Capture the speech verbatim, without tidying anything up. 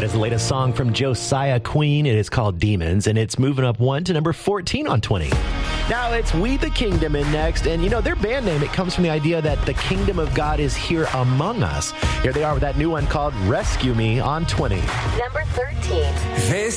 is the latest song from Josiah Queen. It is called Demons, and it's moving up one to number fourteen on twenty. Now it's We the Kingdom in next, and you know, their band name, it comes from the idea that the kingdom of God is here among us. Here they are with that new one called Rescue Me on twenty. Number thirteen.